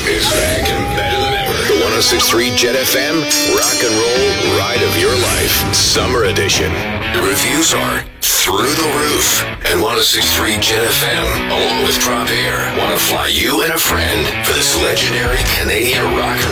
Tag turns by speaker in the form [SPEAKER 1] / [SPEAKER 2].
[SPEAKER 1] is back and better than ever. The 106.3 Jet FM Rock and Roll Ride of Your Life Summer Edition. The reviews are through the roof. And 106.3 Jet FM, along with Drop Air, want to fly you and a friend for this legendary Canadian rock and